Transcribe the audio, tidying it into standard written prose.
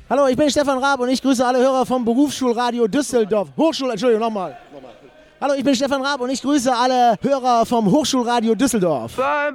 Hallo, ich bin Stefan Raab und ich grüße alle Hörer vom Berufsschulradio Düsseldorf. Hallo, ich bin Stefan Raab und ich grüße alle Hörer vom Hochschulradio Düsseldorf. Beim